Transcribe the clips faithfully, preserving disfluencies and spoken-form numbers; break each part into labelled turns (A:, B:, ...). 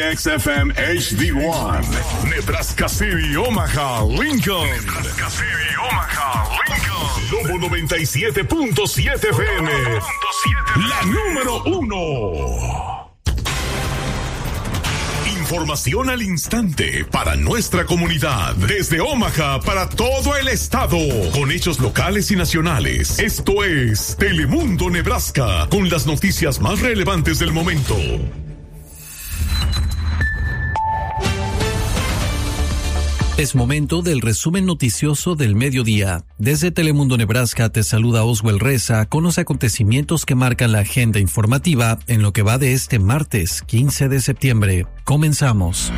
A: X F M H D uno, Nebraska City, Omaha, Lincoln. Nebraska City, Omaha, Lincoln. Lobo noventa y siete punto siete F M, la número uno. Información al instante para nuestra comunidad. Desde Omaha para todo el estado. Con hechos locales y nacionales. Esto es Telemundo Nebraska. Con las noticias más relevantes del momento.
B: Es momento del resumen noticioso del mediodía. Desde Telemundo Nebraska te saluda Oswell Reza con los acontecimientos que marcan la agenda informativa en lo que va de este martes quince de septiembre. Comenzamos.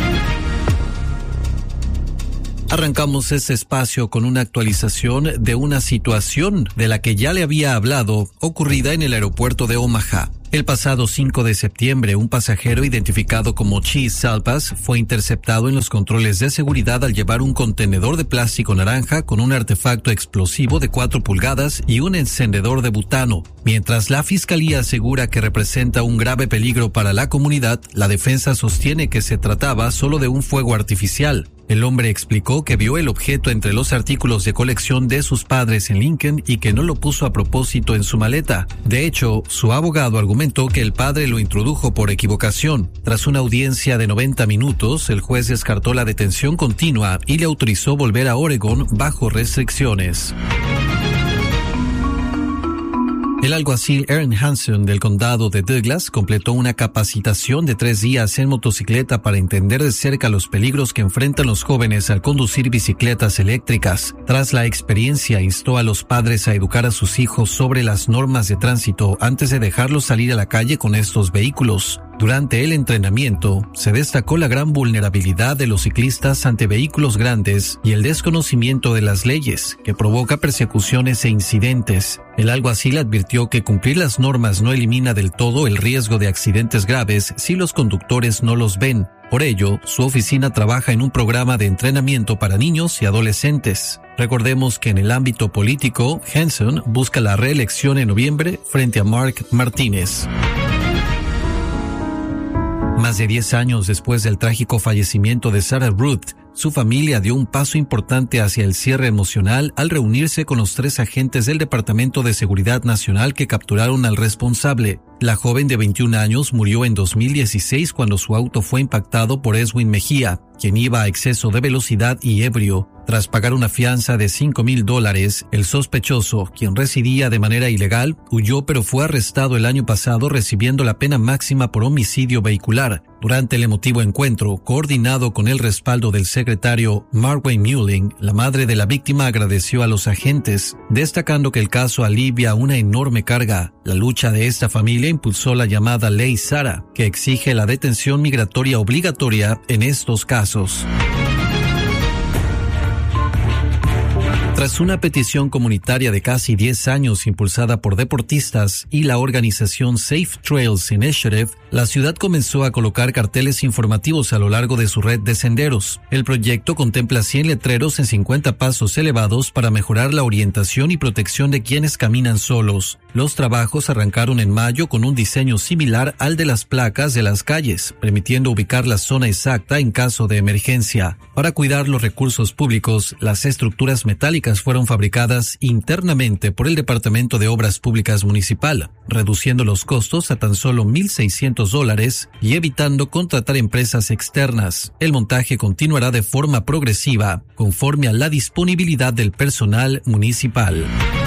B: Arrancamos este espacio con una actualización de una situación de la que ya le había hablado, ocurrida en el aeropuerto de Omaha. El pasado cinco de septiembre, un pasajero identificado como Chi Salpas fue interceptado en los controles de seguridad al llevar un contenedor de plástico naranja con un artefacto explosivo de cuatro pulgadas y un encendedor de butano. Mientras la fiscalía asegura que representa un grave peligro para la comunidad, la defensa sostiene que se trataba solo de un fuego artificial. El hombre explicó que vio el objeto entre los artículos de colección de sus padres en Lincoln y que no lo puso a propósito en su maleta. De hecho, su abogado argumentó que el padre lo introdujo por equivocación. Tras una audiencia de noventa minutos, el juez descartó la detención continua y le autorizó volver a Oregon bajo restricciones. El alguacil Aaron Hansen del condado de Douglas completó una capacitación de tres días en motocicleta para entender de cerca los peligros que enfrentan los jóvenes al conducir bicicletas eléctricas. Tras la experiencia, instó a los padres a educar a sus hijos sobre las normas de tránsito antes de dejarlos salir a la calle con estos vehículos. Durante el entrenamiento, se destacó la gran vulnerabilidad de los ciclistas ante vehículos grandes y el desconocimiento de las leyes, que provoca persecuciones e incidentes. El alguacil advirtió que cumplir las normas no elimina del todo el riesgo de accidentes graves si los conductores no los ven. Por ello, su oficina trabaja en un programa de entrenamiento para niños y adolescentes. Recordemos que en el ámbito político, Hansen busca la reelección en noviembre frente a Mark Martínez. Más de diez años después del trágico fallecimiento de Sarah Ruth, su familia dio un paso importante hacia el cierre emocional al reunirse con los tres agentes del Departamento de Seguridad Nacional que capturaron al responsable. La joven de veintiún años murió en dos mil dieciséis cuando su auto fue impactado por Eswin Mejía, quien iba a exceso de velocidad y ebrio. Tras pagar una fianza de cinco mil dólares, el sospechoso, quien residía de manera ilegal, huyó pero fue arrestado el año pasado recibiendo la pena máxima por homicidio vehicular. Durante el emotivo encuentro, coordinado con el respaldo del secretario Marwayne Mullin, la madre de la víctima agradeció a los agentes, destacando que el caso alivia una enorme carga. La lucha de esta familia impulsó la llamada Ley Sara, que exige la detención migratoria obligatoria en estos casos. Tras una petición comunitaria de casi diez años impulsada por deportistas y la organización Safe Trails Initiative, la ciudad comenzó a colocar carteles informativos a lo largo de su red de senderos. El proyecto contempla cien letreros en cincuenta pasos elevados para mejorar la orientación y protección de quienes caminan solos. Los trabajos arrancaron en mayo con un diseño similar al de las placas de las calles, permitiendo ubicar la zona exacta en caso de emergencia. Para cuidar los recursos públicos, las estructuras metálicas fueron fabricadas internamente por el Departamento de Obras Públicas Municipal, reduciendo los costos a tan solo mil seiscientos dólares y evitando contratar empresas externas. El montaje continuará de forma progresiva, conforme a la disponibilidad del personal municipal.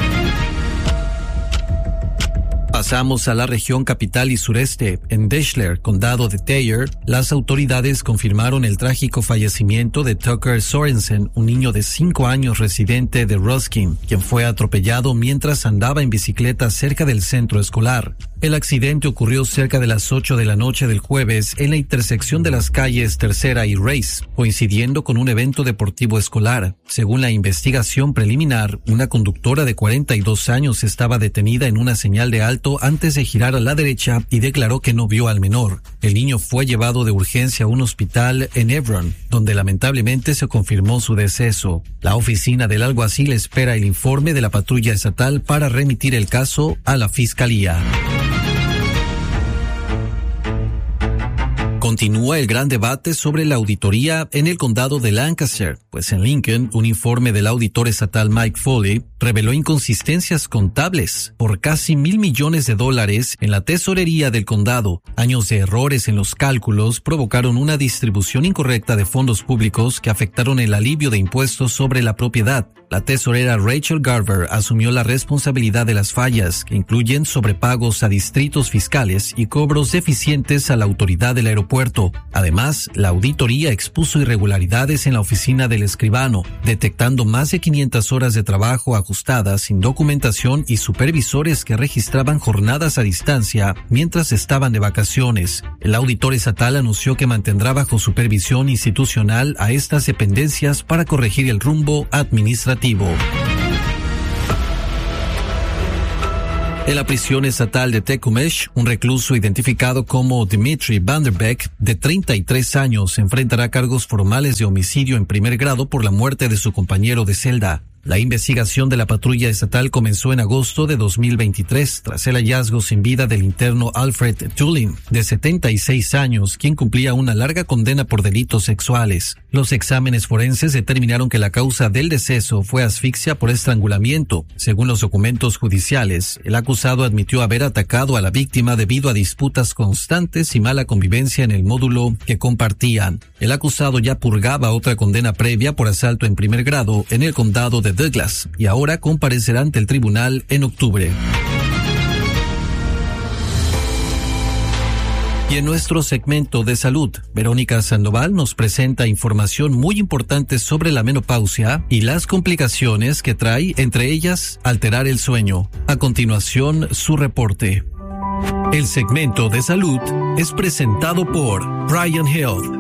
B: Pasamos a la región capital y sureste. En Deshler, condado de Thayer, las autoridades confirmaron el trágico fallecimiento de Tucker Sorensen, un niño de cinco años residente de Ruskin, quien fue atropellado mientras andaba en bicicleta cerca del centro escolar. El accidente ocurrió cerca de las ocho de la noche del jueves en la intersección de las calles Tercera y Race, coincidiendo con un evento deportivo escolar. Según la investigación preliminar, una conductora de cuarenta y dos años estaba detenida en una señal de alto antes de girar a la derecha y declaró que no vio al menor. El niño fue llevado de urgencia a un hospital en Hebron, donde lamentablemente se confirmó su deceso. La oficina del alguacil espera el informe de la patrulla estatal para remitir el caso a la fiscalía. Continúa el gran debate sobre la auditoría en el condado de Lancaster, pues en Lincoln, un informe del auditor estatal Mike Foley reveló inconsistencias contables por casi mil millones de dólares en la tesorería del condado. Años de errores en los cálculos provocaron una distribución incorrecta de fondos públicos que afectaron el alivio de impuestos sobre la propiedad. La tesorera Rachel Garver asumió la responsabilidad de las fallas, que incluyen sobrepagos a distritos fiscales y cobros deficientes a la autoridad del aeropuerto. Además, la auditoría expuso irregularidades en la oficina del escribano, detectando más de quinientas horas de trabajo ajustadas sin documentación y supervisores que registraban jornadas a distancia mientras estaban de vacaciones. El auditor estatal anunció que mantendrá bajo supervisión institucional a estas dependencias para corregir el rumbo administrativo. En la prisión estatal de Tecumseh, un recluso identificado como Dimitri Vanderbeck, de treinta y tres años, enfrentará cargos formales de homicidio en primer grado por la muerte de su compañero de celda. La investigación de la patrulla estatal comenzó en agosto de dos mil veintitrés, tras el hallazgo sin vida del interno Alfred Tulin, de setenta y seis años, quien cumplía una larga condena por delitos sexuales. Los exámenes forenses determinaron que la causa del deceso fue asfixia por estrangulamiento. Según los documentos judiciales, el acusado admitió haber atacado a la víctima debido a disputas constantes y mala convivencia en el módulo que compartían. El acusado ya purgaba otra condena previa por asalto en primer grado en el condado de Douglas y ahora comparecerá ante el tribunal en octubre. Y en nuestro segmento de salud, Verónica Sandoval nos presenta información muy importante sobre la menopausia y las complicaciones que trae, entre ellas alterar el sueño. A continuación, su reporte. El segmento de salud es presentado por Brian Health.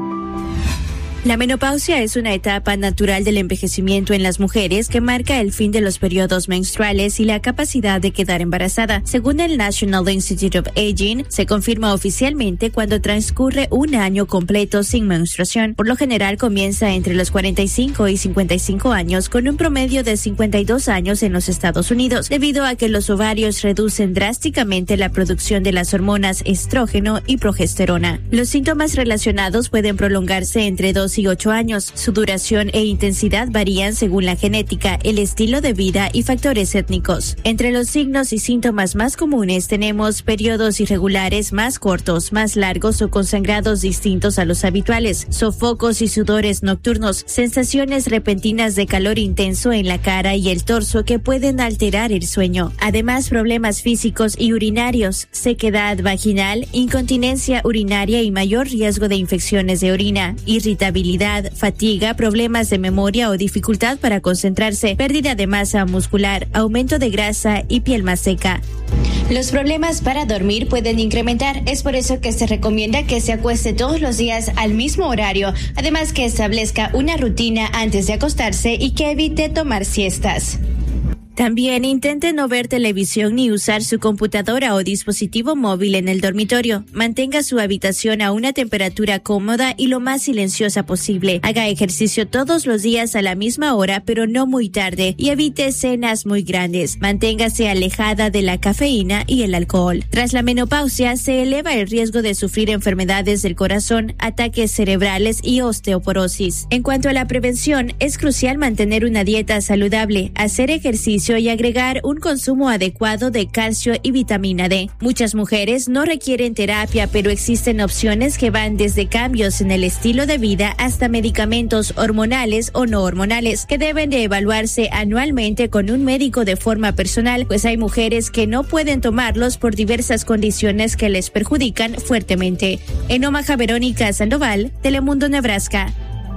C: La menopausia es una etapa natural del envejecimiento en las mujeres que marca el fin de los periodos menstruales y la capacidad de quedar embarazada. Según el National Institute of Aging, se confirma oficialmente cuando transcurre un año completo sin menstruación. Por lo general comienza entre los cuarenta y cinco y cincuenta y cinco años, con un promedio de cincuenta y dos años en los Estados Unidos, debido a que los ovarios reducen drásticamente la producción de las hormonas estrógeno y progesterona. Los síntomas relacionados pueden prolongarse entre dos y ocho años. Su duración e intensidad varían según la genética, el estilo de vida y factores étnicos. Entre los signos y síntomas más comunes tenemos periodos irregulares más cortos, más largos o con sangrados distintos a los habituales, sofocos y sudores nocturnos, sensaciones repentinas de calor intenso en la cara y el torso que pueden alterar el sueño. Además, problemas físicos y urinarios, sequedad vaginal, incontinencia urinaria y mayor riesgo de infecciones de orina, irritabilidad, fatiga, problemas de memoria o dificultad para concentrarse, pérdida de masa muscular, aumento de grasa y piel más seca. Los problemas para dormir pueden incrementar, es por eso que se recomienda que se acueste todos los días al mismo horario, además que establezca una rutina antes de acostarse y que evite tomar siestas. También intente no ver televisión ni usar su computadora o dispositivo móvil en el dormitorio. Mantenga su habitación a una temperatura cómoda y lo más silenciosa posible. Haga ejercicio todos los días a la misma hora, pero no muy tarde, y evite cenas muy grandes. Manténgase alejada de la cafeína y el alcohol. Tras la menopausia, se eleva el riesgo de sufrir enfermedades del corazón, ataques cerebrales y osteoporosis. En cuanto a la prevención, es crucial mantener una dieta saludable, hacer ejercicio y agregar un consumo adecuado de calcio y vitamina D. Muchas mujeres no requieren terapia, pero existen opciones que van desde cambios en el estilo de vida hasta medicamentos hormonales o no hormonales que deben de evaluarse anualmente con un médico de forma personal, pues hay mujeres que no pueden tomarlos por diversas condiciones que les perjudican fuertemente. En Omaha, Verónica Sandoval, Telemundo, Nebraska.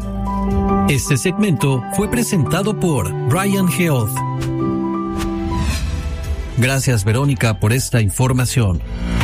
B: Este segmento fue presentado por Brian Health. Gracias, Verónica, por esta información.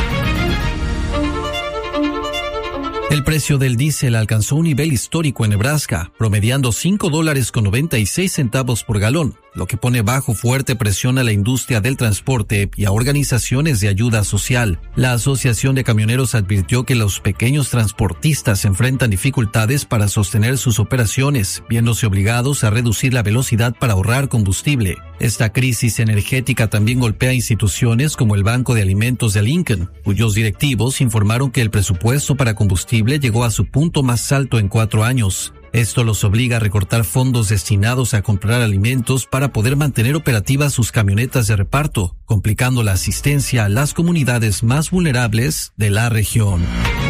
B: El precio del diésel alcanzó un nivel histórico en Nebraska, promediando cinco dólares con noventa y seis centavos por galón, lo que pone bajo fuerte presión a la industria del transporte y a organizaciones de ayuda social. La Asociación de Camioneros advirtió que los pequeños transportistas enfrentan dificultades para sostener sus operaciones, viéndose obligados a reducir la velocidad para ahorrar combustible. Esta crisis energética también golpea instituciones como el Banco de Alimentos de Lincoln, cuyos directivos informaron que el presupuesto para combustible combustible llegó a su punto más alto en cuatro años. Esto los obliga a recortar fondos destinados a comprar alimentos para poder mantener operativas sus camionetas de reparto, complicando la asistencia a las comunidades más vulnerables de la región.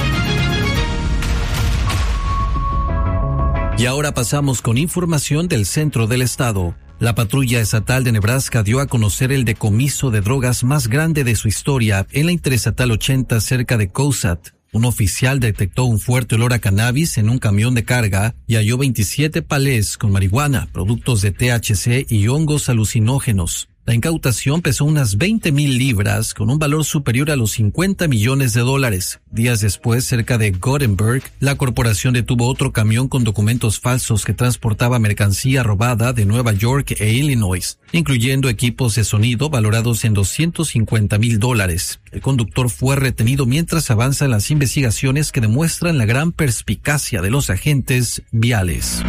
B: Y ahora pasamos con información del centro del estado. La patrulla estatal de Nebraska dio a conocer el decomiso de drogas más grande de su historia en la Interestatal ochenta cerca de Cosat. Un oficial detectó un fuerte olor a cannabis en un camión de carga y halló veintisiete palés con marihuana, productos de T H C y hongos alucinógenos. La incautación pesó unas veinte mil libras con un valor superior a los cincuenta millones de dólares. Días después, cerca de Gothenburg, la corporación detuvo otro camión con documentos falsos que transportaba mercancía robada de Nueva York e Illinois, incluyendo equipos de sonido valorados en doscientos cincuenta mil dólares. El conductor fue retenido mientras avanzan las investigaciones que demuestran la gran perspicacia de los agentes viales.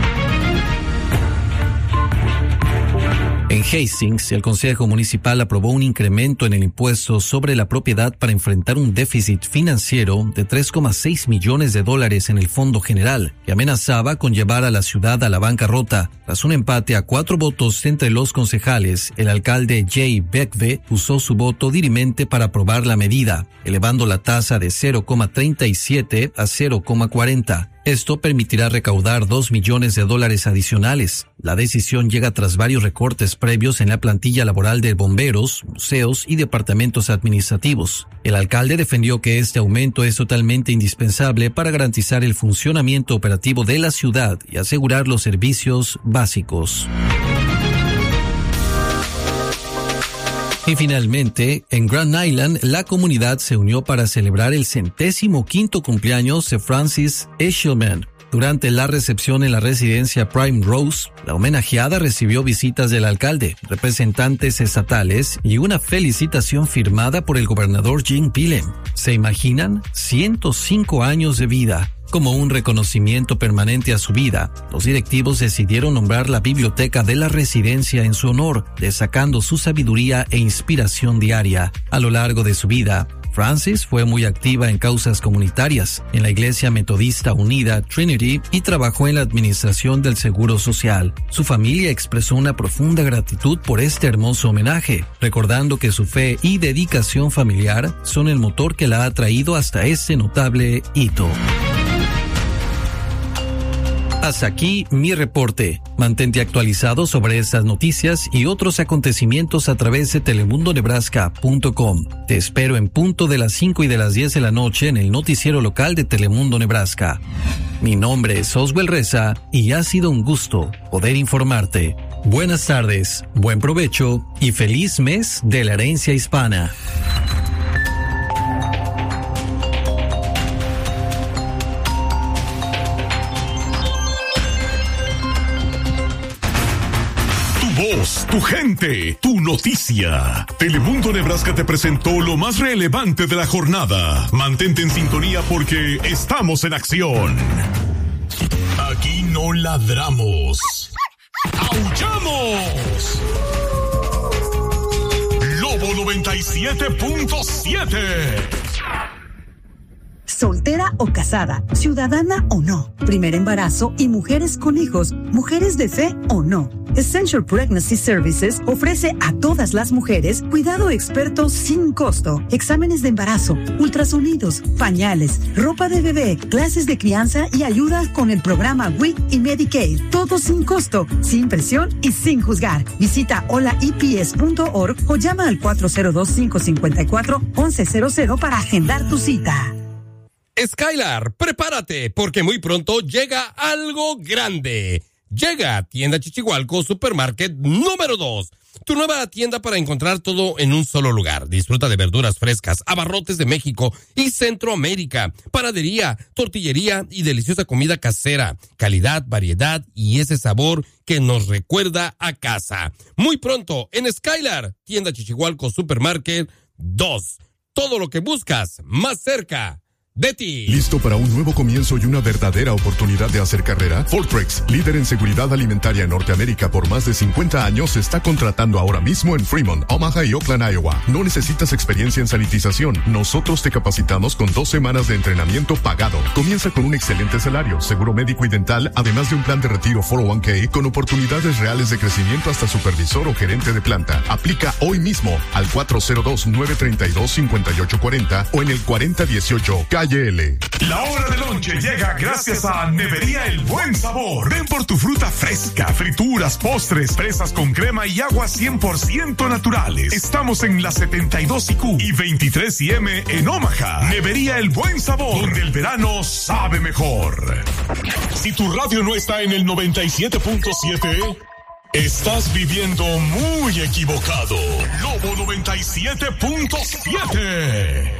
B: En Hastings, el Consejo Municipal aprobó un incremento en el impuesto sobre la propiedad para enfrentar un déficit financiero de tres coma seis millones de dólares en el Fondo General, que amenazaba con llevar a la ciudad a la bancarrota. Tras un empate a cuatro votos entre los concejales, el alcalde Jay Beckve usó su voto dirimente para aprobar la medida, elevando la tasa de cero coma treinta y siete a cero coma cuarenta. Esto permitirá recaudar dos millones de dólares adicionales. La decisión llega tras varios recortes previos en la plantilla laboral de bomberos, museos y departamentos administrativos. El alcalde defendió que este aumento es totalmente indispensable para garantizar el funcionamiento operativo de la ciudad y asegurar los servicios básicos. Y finalmente, en Grand Island, la comunidad se unió para celebrar el centésimo quinto cumpleaños de Francis Eshelman. Durante la recepción en la residencia Prime Rose, la homenajeada recibió visitas del alcalde, representantes estatales y una felicitación firmada por el gobernador Jim Pillem. ¿Se imaginan? ciento cinco años de vida. Como un reconocimiento permanente a su vida, los directivos decidieron nombrar la biblioteca de la residencia en su honor, destacando su sabiduría e inspiración diaria. A lo largo de su vida, Francis fue muy activa en causas comunitarias, en la Iglesia Metodista Unida Trinity y trabajó en la administración del Seguro Social. Su familia expresó una profunda gratitud por este hermoso homenaje, recordando que su fe y dedicación familiar son el motor que la ha traído hasta este notable hito. Hasta aquí mi reporte. Mantente actualizado sobre estas noticias y otros acontecimientos a través de telemundo nebraska punto com. Te espero en punto de las cinco y de las diez de la noche en el noticiero local de Telemundo Nebraska. Mi nombre es Oswell Reza y ha sido un gusto poder informarte. Buenas tardes, buen provecho y feliz mes de la herencia hispana.
A: Voz, tu gente, tu noticia. Telemundo Nebraska te presentó lo más relevante de la jornada. Mantente en sintonía porque estamos en acción. Aquí no ladramos. ¡Aullamos! Lobo noventa y siete punto siete.
D: Soltera o casada, ciudadana o no, primer embarazo y mujeres con hijos, mujeres de fe o no. Essential Pregnancy Services ofrece a todas las mujeres cuidado experto sin costo, exámenes de embarazo, ultrasonidos, pañales, ropa de bebé, clases de crianza y ayuda con el programa W I C y Medicaid. Todo sin costo, sin presión y sin juzgar. Visita hola i p s punto org o llama al cuatro cero dos, cinco cinco cuatro, once cero cero para agendar tu cita.
E: Skylar, prepárate, porque muy pronto llega algo grande. Llega Tienda Chichihualco Supermarket número dos. Tu nueva tienda para encontrar todo en un solo lugar. Disfruta de verduras frescas, abarrotes de México y Centroamérica, panadería, tortillería y deliciosa comida casera. Calidad, variedad y ese sabor que nos recuerda a casa. Muy pronto en Skylar, Tienda Chichihualco Supermarket dos. Todo lo que buscas más cerca de ti.
A: ¿Listo para un nuevo comienzo y una verdadera oportunidad de hacer carrera? Fortrex, líder en seguridad alimentaria en Norteamérica por más de cincuenta años, está contratando ahora mismo en Fremont, Omaha y Oakland, Iowa. No necesitas experiencia en sanitización. Nosotros te capacitamos con dos semanas de entrenamiento pagado. Comienza con un excelente salario, seguro médico y dental, además de un plan de retiro cuatro oh uno k con oportunidades reales de crecimiento hasta supervisor o gerente de planta. Aplica hoy mismo al cuatro cero dos, nueve tres dos, cinco ocho cuatro cero o en el cuarenta dieciocho Calle L.
F: La hora del lonche llega gracias a Nevería El Buen Sabor. Ven por tu fruta fresca, frituras, postres, fresas con crema y agua cien por ciento naturales. Estamos en la setenta y dos I Q y veintitrés I M en Omaha. Nevería El Buen Sabor, donde el verano sabe mejor. Si tu radio no está en el noventa y siete punto siete, estás viviendo muy equivocado. Lobo noventa y siete punto siete.